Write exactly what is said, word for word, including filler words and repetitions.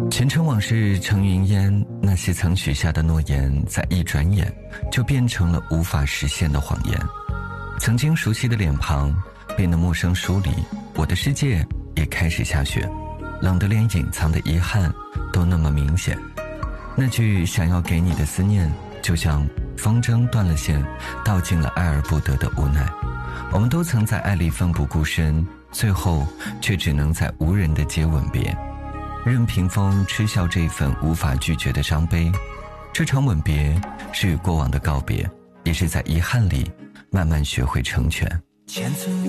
前尘往事成云烟，那些曾许下的诺言，在一转眼就变成了无法实现的谎言。曾经熟悉的脸庞变得陌生疏离，我的世界也开始下雪，冷得连隐藏的遗憾都那么明显。那句想要给你的思念，就像风筝断了线，道尽了爱而不得的无奈。我们都曾在爱里奋不顾身，最后却只能在无人的街吻别，任凭风嗤笑这份无法拒绝的伤悲。这场吻别是与过往的告别，也是在遗憾里慢慢学会成全。 千次